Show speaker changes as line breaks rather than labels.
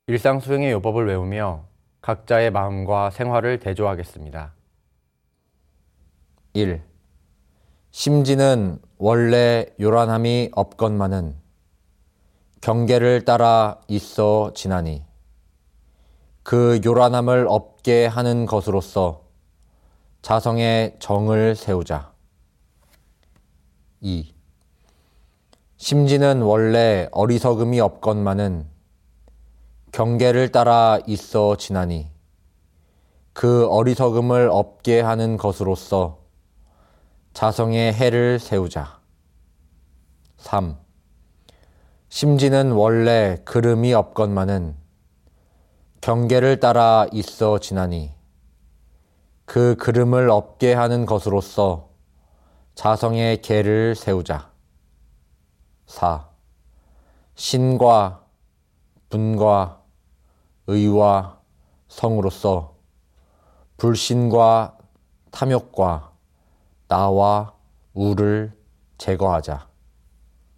일상 수행의 요법을 외우며 각자의 마음과 생활을 대조하겠습니다.
1. 심지는 원래 요란함이 없건만은 경계를 따라 있어 지나니 그 요란함을 없게 하는 것으로서 자성의 정을 세우자. 2. 심지는 원래 어리석음이 없건만은 경계를 따라 있어 지나니 그 어리석음을 없게 하는 것으로서 자성의 해를 세우자. 3. 심지는 원래 그름이 없건만은 경계를 따라 있어 지나니 그 그름을 없게 하는 것으로서 자성의 계를 세우자. 4. 신과 분과 의와 성으로서 불신과 탐욕과 나와 우를 제거하자.